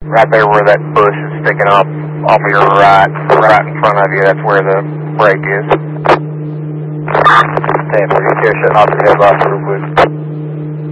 Right there where that bush is sticking off of your right in front of you, that's where the break is. 10-3, shutting off your headlights real quick.